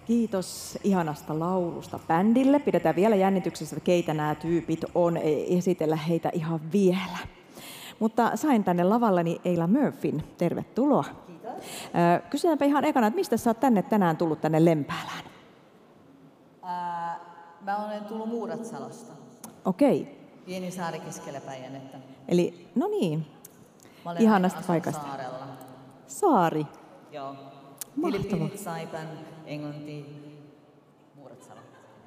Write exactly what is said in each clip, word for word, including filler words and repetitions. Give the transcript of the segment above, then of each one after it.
Kiitos ihanasta laulusta bändille. Pidetään vielä jännityksessä, keitä nämä tyypit on. Ei esitellä heitä ihan vielä. Mutta sain tänne lavallani Eila Murphyn. Tervetuloa. Kiitos. Kysytäänpä ihan ekana, että mistä sä oot tänne tänään tullut tänne Lempäälään? Ää, mä olen tullut Muuratsalosta. Okei. Pieni saari keskellä Päijännettä. Eli, no niin, mä olen ihanasta paikasta. Saarella. Saari. Joo. Mahtavaa. Filippiinit, Saipan, Englanti, Muuratsalo.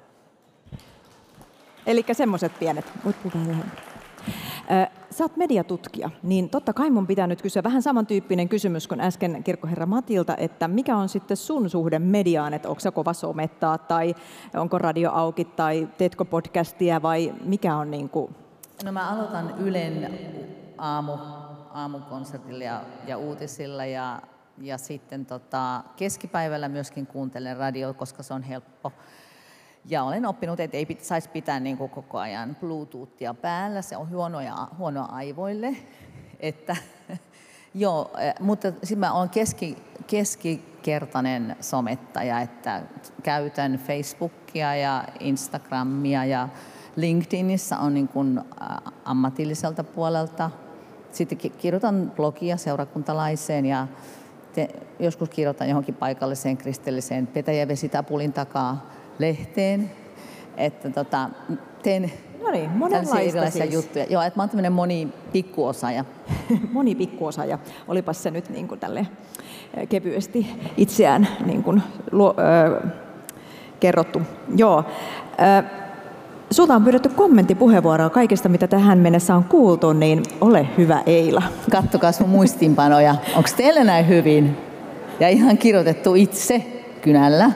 Elikkä semmoiset pienet. Voit puhua lähemmin. Sä oot mediatutkija, niin totta kai mun pitää nyt kysyä vähän samantyyppinen kysymys kuin äsken kirkkoherra Matilta, että mikä on sitten sun suhde mediaan, että onko sä kova somettaa tai onko radio auki tai teetkö podcastia vai mikä on niin kuin... No mä aloitan Ylen aamu, aamukonsertilla ja, ja uutisilla ja, ja sitten tota, keskipäivällä myöskin kuuntelen radio, koska se on helppo. Ja olen oppinut, että ei pit, saisi pitää niin kuin koko ajan Bluetoothia päällä, se on huonoja, huono aivoille. Että, joo, mutta sitten mä olen keski, keskikertainen somettaja, että käytän Facebookia ja Instagramia ja LinkedInissä on niin kuin ammatilliselta puolelta. Sitten kirjoitan blogia seurakuntalaiseen ja te, joskus kirjoitan johonkin paikalliseen kristilliseen Petäjävesitapulin takaa lehteen, että tota, teen no niin, monenlaista siis. juttuja. Joo, että mä oon tämmöinen moni pikkuosaaja. Moni pikkuosaaja. Olipas se nyt niin kuin tälle kevyesti itseään niin kuin luo, ö, kerrottu. Joo. Ö, sulta on pyydetty kommenttipuheenvuoroa kaikesta, mitä tähän mennessä on kuultu, niin ole hyvä Eila. Kattokaa sun muistiinpanoja. Onko teillä näin hyvin? Ja ihan kirjoitettu itse kynällä.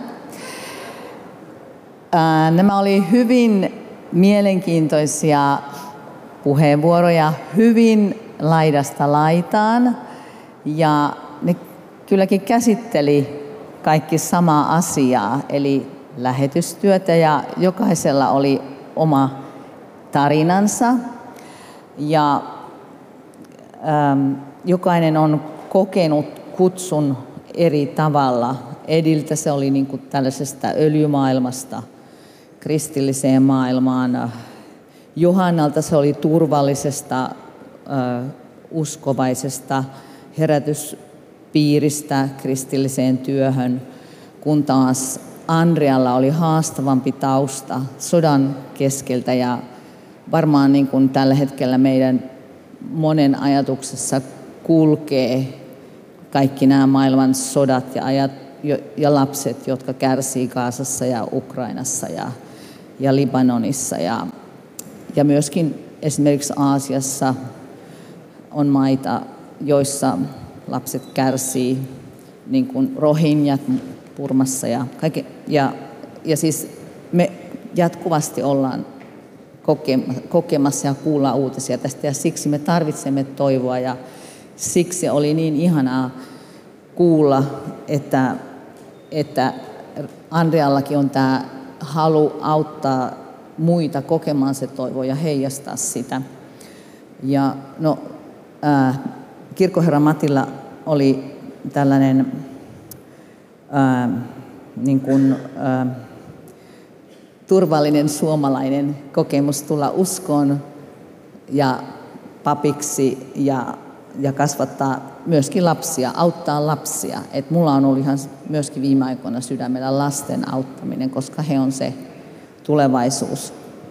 Nämä oli hyvin mielenkiintoisia puheenvuoroja, hyvin laidasta laitaan ja ne kylläkin käsitteli kaikki samaa asiaa, eli lähetystyötä ja jokaisella oli oma tarinansa ja ähm, jokainen on kokenut kutsun eri tavalla. Ediltä se oli niin kuin tällaisesta öljymaailmasta kristilliseen maailmaan. Johannalta se oli turvallisesta, uh, uskovaisesta herätyspiiristä kristilliseen työhön, kun taas Andrealla oli haastavampi tausta sodan keskeltä ja varmaan niin kuin tällä hetkellä meidän monen ajatuksessa kulkee kaikki nämä maailman sodat ja ajat ja lapset, jotka kärsii Gazassa ja Ukrainassa ja, ja Libanonissa. Ja, ja myöskin esimerkiksi Aasiassa on maita, joissa lapset kärsii, niin kuin Rohingyat Burmassa. Ja, kaikki, ja, ja siis me jatkuvasti ollaan kokemassa ja kuullaan uutisia tästä, ja siksi me tarvitsemme toivoa, ja siksi oli niin ihanaa kuulla, että että Andreallakin on tämä halu auttaa muita kokemaan se toivo ja heijastaa sitä. Ja no, äh, kirkkoherra Matilla oli tällainen äh, niin kuin, äh, turvallinen suomalainen kokemus tulla uskoon ja papiksi ja, ja kasvattaa myöskin lapsia, auttaa lapsia. Et mulla on ollut ihan myöskin viime aikoina sydämellä lasten auttaminen, koska he on se tulevaisuus.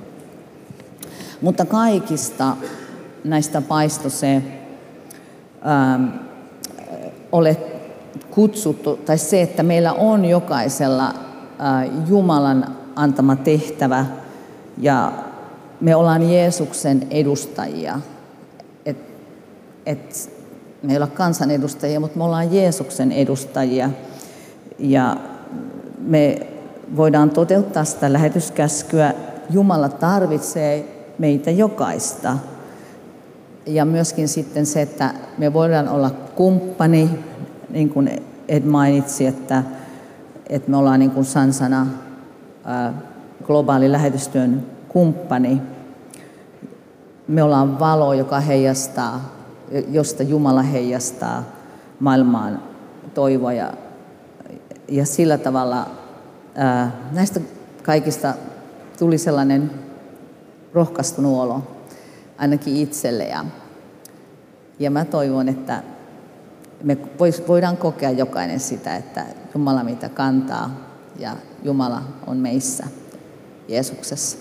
Mutta kaikista näistä paistoi se ähm, ole kutsuttu, tai se, että meillä on jokaisella äh, Jumalan antama tehtävä, ja me ollaan Jeesuksen edustajia. Et, et, me ei olla kansanedustajia, mutta me ollaan Jeesuksen edustajia. Ja me voidaan toteuttaa sitä lähetyskäskyä. Jumala tarvitsee meitä jokaista. Ja myöskin sitten se, että me voidaan olla kumppani, niin kuin Ed mainitsi, että, että me ollaan niin kuin Sansana globaali lähetystyön kumppani. Me ollaan valo, joka heijastaa, josta Jumala heijastaa maailmaan toivoa. Ja, ja sillä tavalla ää, näistä kaikista tuli sellainen rohkaistunut olo, ainakin itselle. Ja, ja mä toivon, että me vois, voidaan kokea jokainen sitä, että Jumala mitä kantaa ja Jumala on meissä, Jeesuksessa.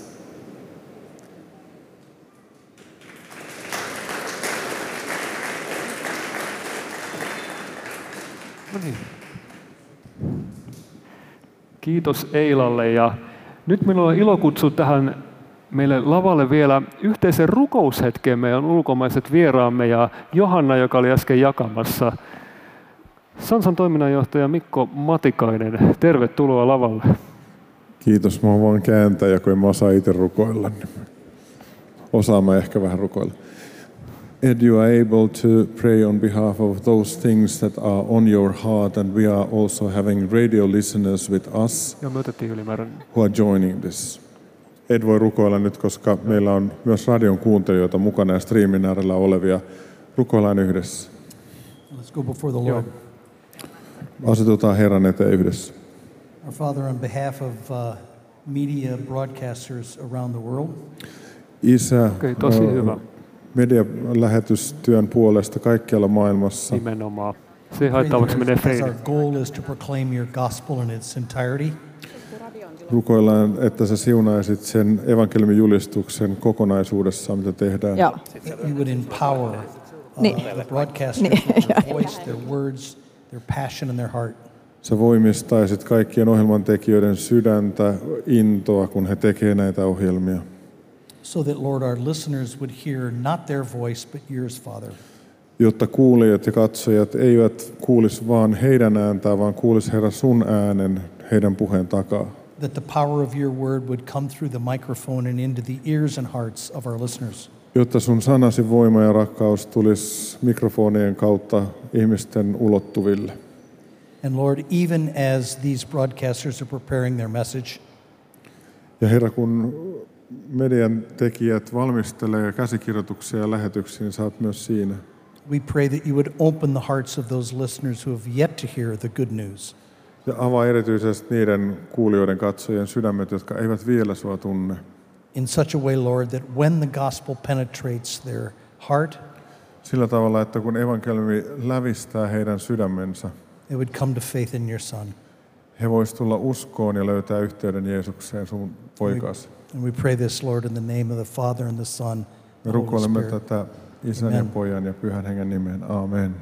No niin. Kiitos Eilalle ja nyt minulla on ilo kutsua tähän meille lavalle vielä yhteisen rukoushetkeen meidän ulkomaiset vieraamme ja Johanna, joka oli äsken jakamassa. Sansan toiminnanjohtaja Mikko Matikainen, tervetuloa lavalle. Kiitos, mä oon vaan kääntäjä, kun en mä osaa itse rukoilla. Niin osaan mä ehkä vähän rukoilla. Ed, you are able to pray on behalf of those things that are on your heart, and we are also having radio listeners with us Joo, me otettiin ylimääräinen. who are joining this. Ed voi rukoilla nyt, koska meillä on myös radion kuuntelijoita mukana ja striimin äärellä olevia. Rukoillaan yhdessä. Let's go before the Lord. Asetutaan Herran eteen yhdessä. Our Father, on behalf of uh, media broadcasters around the world, Isä, Okei, tosi ö, hyvä. medialähetystyön puolesta kaikkialla maailmassa. Nimenomaan. Se ei pray haittaa, vaikka that menee as our feille. goal is to proclaim your gospel in its entirety, Rukoillaan, että sä siunaisit sen evankeliumin julistuksen kokonaisuudessaan, mitä tehdään. Joo. that you would empower uh, Niin. the broadcasters Niin, with their voice, their words, their passion and their heart. Sä voimistaisit kaikkien ohjelmantekijöiden sydäntä, intoa, kun he tekevät näitä ohjelmia. So that, Lord, our listeners would hear not their voice, but yours, Father. Jotta kuulijat ja katsojat eivät kuulisi vaan heidän ääntään, vaan kuulisi Herra sun äänen heidän puheen takaa. That the power of your word would come through the microphone and into the ears and hearts of our listeners. Jotta sun sanasi voima ja rakkaus tulisi mikrofonien kautta ihmisten ulottuville. And Lord, even as these broadcasters are preparing their message, Ja Herra, kun median tekijät valmistelee käsikirjoituksia ja lähetyksiä, niin sä oot myös siinä. we pray that you would open the hearts of those listeners who have yet to hear the good news. Ja avaa erityisesti niiden kuulijoiden katsojien sydämet, jotka eivät vielä sua tunne. In such a way, Lord, that when the gospel penetrates their heart, Sillä tavalla, että kun evankeliumi lävistää heidän sydämensä, they would come to faith in your Son. he voisivat tulla uskoon ja löytää yhteyden Jeesukseen, sun poikaasi. And we pray this, Lord, in the name of the Father and the Son, Me the Holy rukoilemme Spirit. tätä Isän ja Amen. Pojan ja Pyhän Hengen nimeen. Aamen.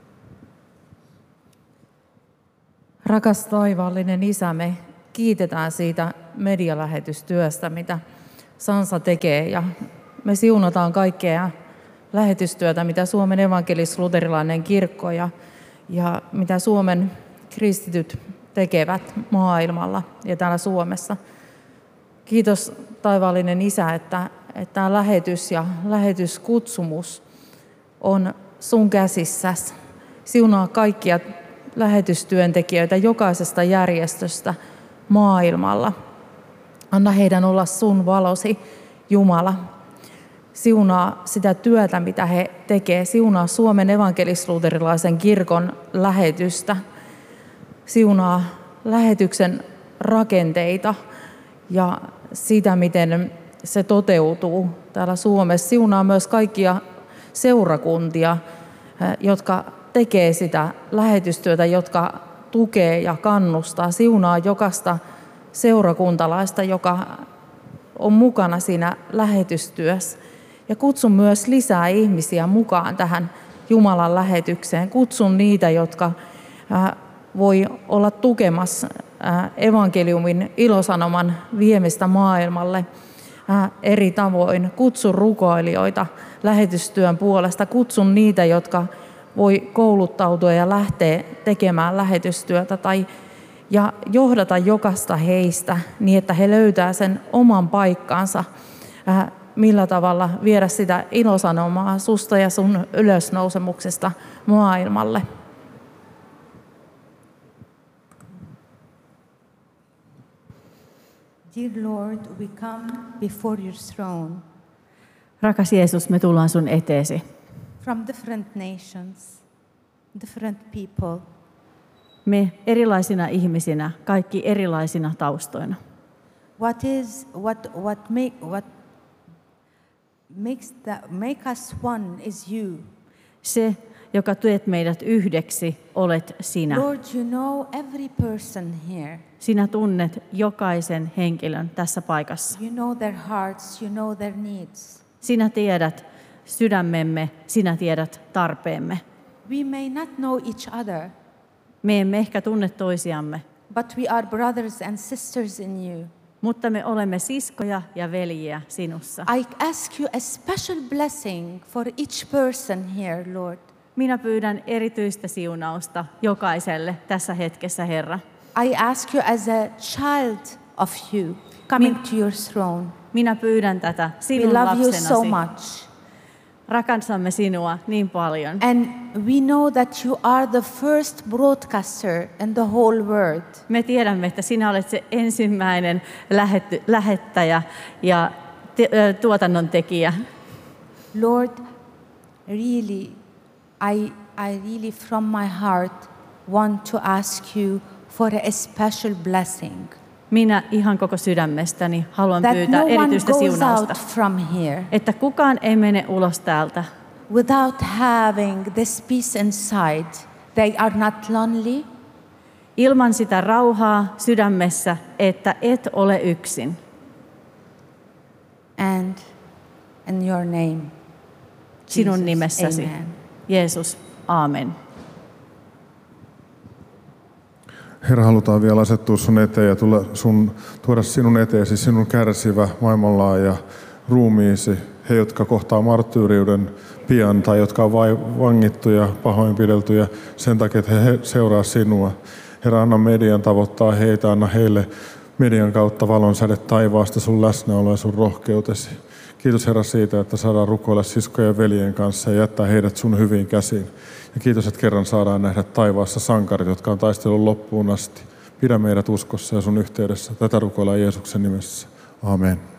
Rakas taivaallinen Isä, me kiitetään siitä medialähetystyöstä, mitä Sansa tekee, ja me siunataan kaikkea lähetystyötä, mitä Suomen evankelis-luterilainen kirkko ja, ja mitä Suomen kristityt tekevät maailmalla ja täällä Suomessa. Kiitos taivaallinen Isä, että, että tämä lähetys ja lähetyskutsumus on sun käsissäsi. Siunaa kaikkia lähetystyöntekijöitä jokaisesta järjestöstä maailmalla. Anna heidän olla sun valosi, Jumala. Siunaa sitä työtä, mitä he tekevät. Siunaa Suomen evankelis-luterilaisen kirkon lähetystä. Siunaa lähetyksen rakenteita ja sitä, miten se toteutuu täällä Suomessa. Siunaa myös kaikkia seurakuntia, jotka tekee sitä lähetystyötä, jotka tukee ja kannustaa. Siunaa jokaista seurakuntalaista, joka on mukana siinä lähetystyössä. Ja kutsun myös lisää ihmisiä mukaan tähän Jumalan lähetykseen. Kutsun niitä, jotka voi olla tukemassa evankeliumin ilosanoman viemistä maailmalle eri tavoin. Kutsun rukoilijoita lähetystyön puolesta. Kutsun niitä, jotka voi kouluttautua ja lähteä tekemään lähetystyötä tai ja johdata jokaista heistä niin, että he löytää sen oman paikkansa, millä tavalla viedä sitä ilosanomaa susta ja sun ylösnousemuksesta maailmalle. Dear Lord, we come before your throne Rakas Jeesus, me tullaan sun eteesi. from different nations, different people. Me erilaisina ihmisinä, kaikki erilaisina taustoina. What is what what make what makes the make us one is you. Se, joka teet meidät yhdeksi, olet sinä. Lord, you know every person here. Sinä tunnet jokaisen henkilön tässä paikassa. You know their hearts, you know their needs. Sinä tiedät sydämemme, sinä tiedät tarpeemme. We may not know each other, Me emme ehkä tunne toisiamme, but we are brothers and sisters in you. mutta me olemme siskoja ja veljiä sinussa. I ask you a special blessing for each person here, Lord. Minä pyydän erityistä siunausta jokaiselle tässä hetkessä, Herra. I ask you as a child of you coming to your throne. Minä pyydän tätä We sinun love you lapsenasi. so much. Rakastamme sinua niin paljon. And we know that you are the first broadcaster in the whole world. Me tiedämme, että sinä olet se ensimmäinen lähetty, lähettäjä ja te, ö, tuotannon tekijä. Lord, really, I, I really from my heart want to ask you for a special blessing. Minä ihan koko sydämestäni haluan That pyytää no one erityistä goes siunausta, out from here että kukaan ei mene ulos täältä without having this peace inside. They are not lonely. ilman sitä rauhaa sydämessä, että et ole yksin. And in your name, Sinun Jesus, nimessäsi, amen. Jeesus, aamen. Herra, halutaan vielä asettua sun eteen ja tulla sun, tuoda sinun eteesi, sinun kärsivä maailmanlaaja ruumiisi. He, jotka kohtaa marttyyriuden pian tai jotka on vai, vangittu ja pahoinpidelty ja sen takia, että he seuraa sinua. Herra, anna median tavoittaa heitä, anna heille median kautta valon säde taivaasta, sun läsnäolo ja sun rohkeutesi. Kiitos Herra siitä, että saadaan rukoilla siskojen ja veljen kanssa ja jättää heidät sun hyviin käsiin. Ja kiitos, että kerran saadaan nähdä taivaassa sankarit, jotka on taistellut loppuun asti. Pidä meidät uskossa ja sun yhteydessä. Tätä rukoillaan Jeesuksen nimessä. Amen.